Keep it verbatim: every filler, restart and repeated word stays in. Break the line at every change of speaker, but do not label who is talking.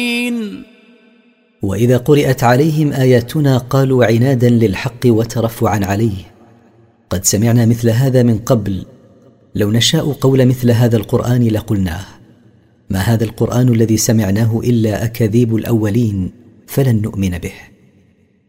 وإذا قرأت عليهم آياتنا قالوا عنادا للحق وترفعا عليه: قد سمعنا مثل هذا من قبل، لو نشاء قول مثل هذا القرآن لقلناه، ما هذا القرآن الذي سمعناه إلا أكاذيب الأولين، فلن نؤمن به.